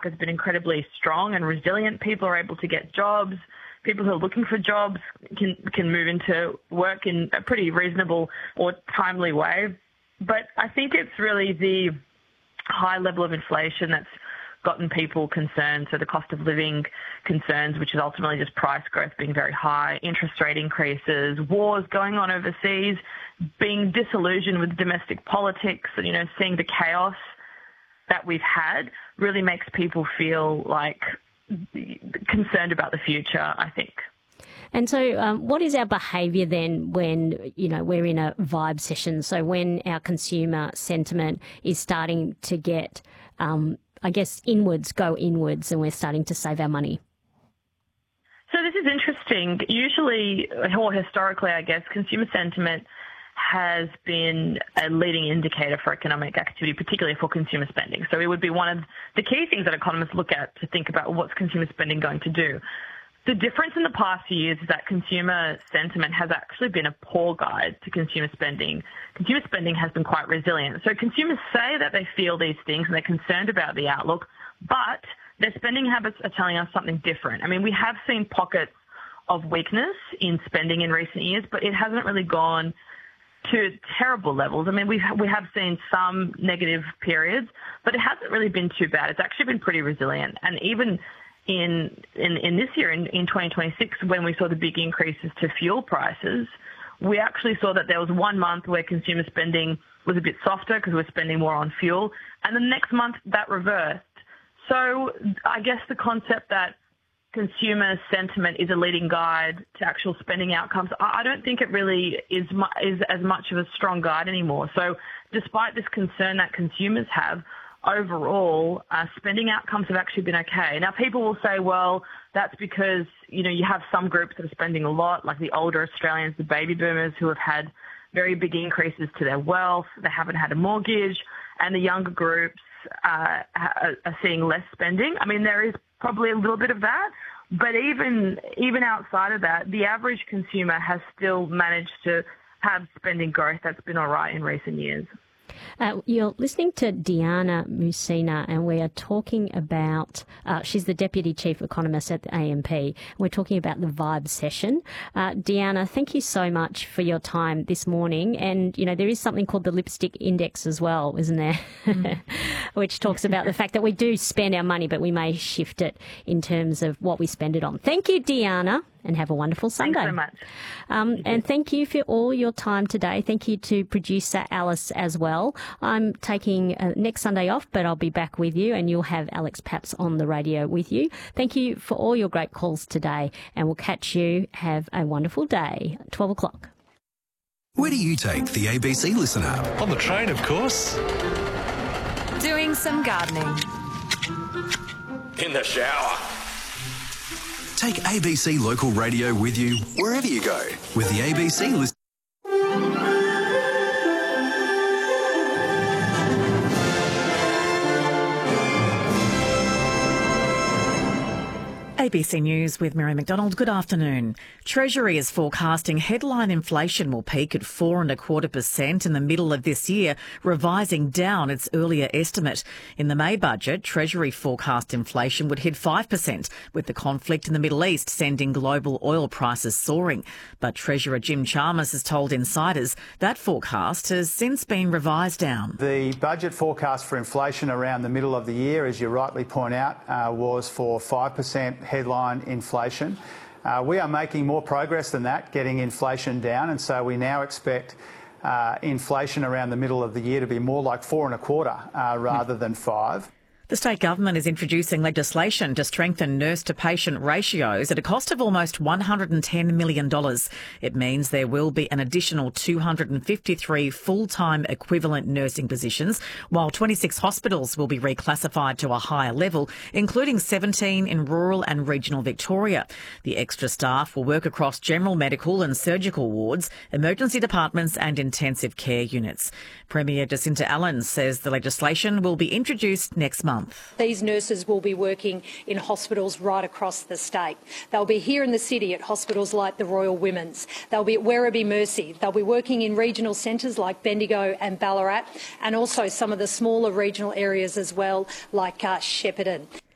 has been incredibly strong and resilient. People are able to get jobs. People who are looking for jobs can move into work in a pretty reasonable or timely way. But I think it's really the high level of inflation that's gotten people concerned. So the cost of living concerns, which is ultimately just price growth being very high, interest rate increases, wars going on overseas, being disillusioned with domestic politics, and, seeing the chaos that we've had really makes people feel like concerned about the future, I think. And so what is our behaviour then when, we're in a vibe session? So when our consumer sentiment is starting to get, go inwards and we're starting to save our money? So this is interesting. Usually, or historically, I guess, consumer sentiment has been a leading indicator for economic activity, particularly for consumer spending. So it would be one of the key things that economists look at to think about what's consumer spending going to do. The difference in the past few years is that consumer sentiment has actually been a poor guide to consumer spending. Consumer spending has been quite resilient. So consumers say that they feel these things and they're concerned about the outlook, but their spending habits are telling us something different. I mean, we have seen pockets of weakness in spending in recent years, but it hasn't really gone to terrible levels. I mean, we have seen some negative periods, but it hasn't really been too bad. It's actually been pretty resilient. And even in this year, in 2026, when we saw the big increases to fuel prices, we actually saw that there was 1 month where consumer spending was a bit softer because we're spending more on fuel, and the next month that reversed. So I guess the concept that consumer sentiment is a leading guide to actual spending outcomes, I don't think it really is as much of a strong guide anymore. So despite this concern that consumers have, overall, spending outcomes have actually been okay. Now, people will say, well, that's because, you have some groups that are spending a lot, like the older Australians, the baby boomers, who have had very big increases to their wealth. They haven't had a mortgage, and the younger groups are seeing less spending. I mean, there is probably a little bit of that, but even outside of that, the average consumer has still managed to have spending growth that's been all right in recent years. You're listening to Diana Musina, and we are talking about, she's the Deputy Chief Economist at the AMP. We're talking about the Vibe session. Diana, thank you so much for your time this morning. And, there is something called the Lipstick Index as well, isn't there? Which talks about the fact that we do spend our money, but we may shift it in terms of what we spend it on. Thank you, Diana, and have a wonderful Sunday. Thanks so much. And thank you for all your time today. Thank you to producer Alice as well. I'm taking next Sunday off, but I'll be back with you, and you'll have Alex Paps on the radio with you. Thank you for all your great calls today, and we'll catch you. Have a wonderful day. 12 o'clock. Where do you take the ABC Listen app? On the train, of course. Doing some gardening. In the shower. Take ABC Local Radio with you wherever you go with the ABC Listen. ABC News with Mary McDonald. Good afternoon. Treasury is forecasting headline inflation will peak at 4.25% in the middle of this year, revising down its earlier estimate. In the May budget, Treasury forecast inflation would hit 5%, with the conflict in the Middle East sending global oil prices soaring. But Treasurer Jim Chalmers has told insiders that forecast has since been revised down. The budget forecast for inflation around the middle of the year, as you rightly point out, was for 5% headline inflation. We are making more progress than that, getting inflation down, and so we now expect inflation around the middle of the year to be more like 4.25% rather than 5%. The state government is introducing legislation to strengthen nurse-to-patient ratios at a cost of almost $110 million. It means there will be an additional 253 full-time equivalent nursing positions, while 26 hospitals will be reclassified to a higher level, including 17 in rural and regional Victoria. The extra staff will work across general medical and surgical wards, emergency departments and intensive care units. Premier Jacinta Allen says the legislation will be introduced next month. These nurses will be working in hospitals right across the state. They'll be here in the city at hospitals like the Royal Women's. They'll be at Werribee Mercy. They'll be working in regional centres like Bendigo and Ballarat, and also some of the smaller regional areas as well, like Shepparton.